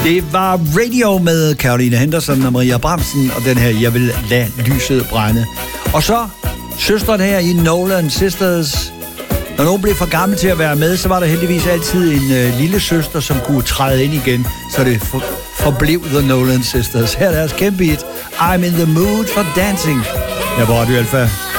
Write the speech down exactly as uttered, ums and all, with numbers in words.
Det var Radio med Caroline Henderson og Maria Bramsen, og den her, jeg vil lade lyset brænde. Og så søsteren her i Nolan Sisters. Når nogen blev for gammel til at være med, så var der heldigvis altid en øh, lille søster, som kunne træde ind igen, så det for, forblev The Nolan Sisters. Her er deres kæmpe hit, I'm in the mood for dancing. Jeg var Radio Alfa.